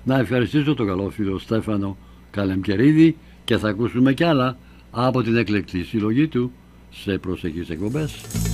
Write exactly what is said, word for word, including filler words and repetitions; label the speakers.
Speaker 1: Να ευχαριστήσω τον καλό φίλο Στέφανο Καλεμκερίδη και θα ακούσουμε κι άλλα από την εκλεκτή συλλογή του σε προσεχείς εκπομπές.